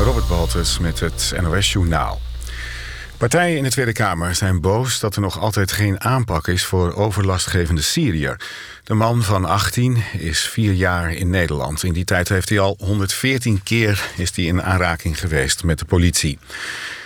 Robert Baltus met het NOS-journaal. Partijen in de Tweede Kamer zijn boos dat er nog altijd geen aanpak is voor overlastgevende Syriër. De man van 18 is 4 jaar in Nederland. In die tijd heeft hij al 114 keer in aanraking geweest met de politie.